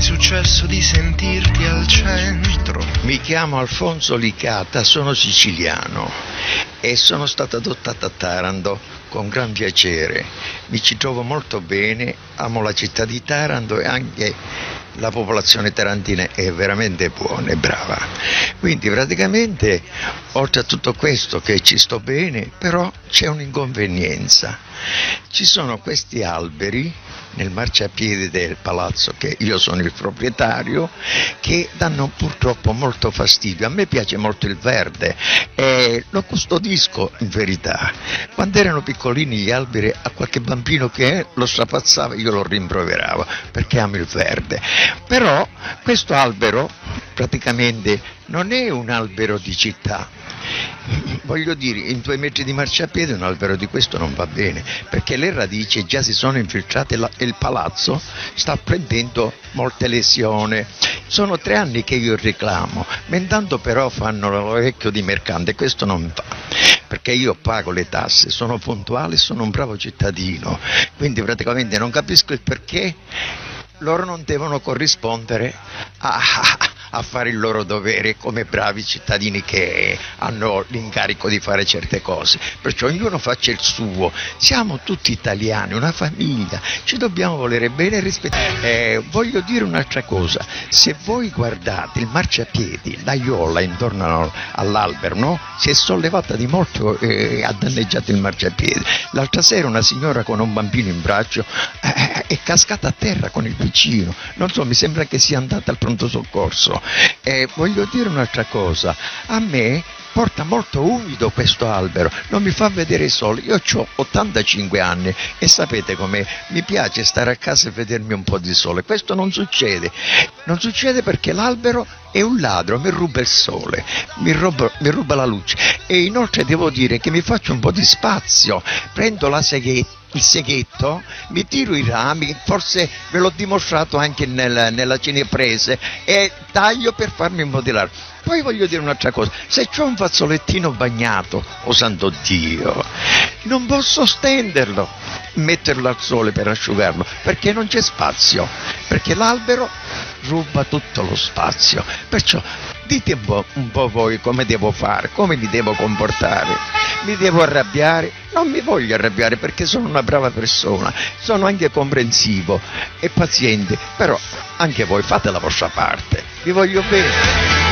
successo di sentirti al centro? Mi chiamo Alfonso Licata, sono siciliano e sono stato adottato a Taranto con gran piacere. Mi ci trovo molto bene, amo la città di Taranto e anche la popolazione tarantina è veramente buona e brava. Quindi praticamente, oltre a tutto questo che ci sto bene, però c'è un'inconvenienza. Ci sono questi alberi nel marciapiede del palazzo, che io sono il proprietario, che danno purtroppo molto fastidio. A me piace molto il verde e lo custodisco in verità. Quando erano piccolini gli alberi, a qualche bambino che lo strapazzava io lo rimproveravo perché amo il verde. Però questo albero praticamente non è un albero di città. Voglio dire, in 2 metri di marciapiede un albero di questo non va bene, perché le radici già si sono infiltrate e il palazzo sta prendendo molte lesioni. Sono 3 anni che io reclamo, ma intanto però fanno l'orecchio di mercante e questo non va, perché io pago le tasse, sono puntuale, sono un bravo cittadino, quindi praticamente non capisco il perché loro non devono corrispondere a fare il loro dovere come bravi cittadini che hanno l'incarico di fare certe cose. Perciò ognuno faccia il suo, siamo tutti italiani, una famiglia, ci dobbiamo volere bene e rispettare. Voglio dire un'altra cosa, se voi guardate il marciapiedi, l'aiola intorno all'albero, no? Si è sollevata di molto e ha danneggiato il marciapiede. L'altra sera una signora con un bambino in braccio è cascata a terra con il vicino, non so, mi sembra che sia andata al pronto soccorso. Voglio dire un'altra cosa, a me porta molto umido questo albero, non mi fa vedere il sole. Io ho 85 anni e sapete com'è, mi piace stare a casa e vedermi un po' di sole. Questo non succede perché l'albero è un ladro, mi ruba il sole, mi ruba la luce. E inoltre devo dire che mi faccio un po' di spazio, prendo il seghetto, mi tiro i rami, forse ve l'ho dimostrato anche nella cineprese, e taglio per farmi modellare. Poi voglio dire un'altra cosa, se c'ho un fazzolettino bagnato, oh santo Dio, non posso stenderlo, metterlo al sole per asciugarlo, perché non c'è spazio, perché l'albero ruba tutto lo spazio. Perciò dite un po' voi come devo fare, come mi devo comportare. Mi devo arrabbiare? Non mi voglio arrabbiare perché sono una brava persona, sono anche comprensivo e paziente, però anche voi fate la vostra parte, vi voglio bene.